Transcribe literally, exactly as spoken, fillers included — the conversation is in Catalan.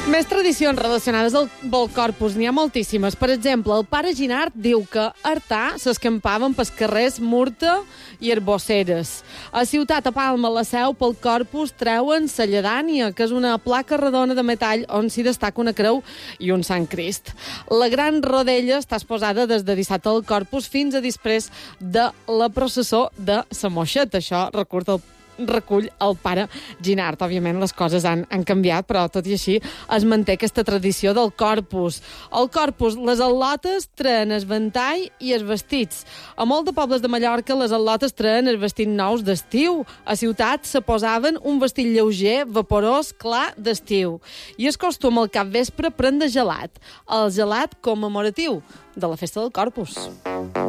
Més tradicions relacionades al Corpus, n'hi ha moltíssimes. Per exemple, el pare Ginard diu que a Artà s'escampaven pels carrers Murta i Arbosseres. A Ciutat, a Palma, la Seu, pel Corpus treuen la lledània, que és una placa redona de metall on s'hi destaca una creu i un Sant Crist. La gran rodella està exposada des de dissabte al Corpus fins a després de la processó de la Moixeta. Això recorda el recull el pare Ginard. Òbviament les coses han, han canviat, però tot i així es manté aquesta tradició del Corpus. Al Corpus, les al·lotes treuen el ventall i els vestits. A molt de pobles de Mallorca, les al·lotes treuen els vestits nous d'estiu. A Ciutat se posaven un vestit lleuger, vaporós, clar, d'estiu. I es costum al capvespre prendre gelat. El gelat commemoratiu de la festa del Corpus.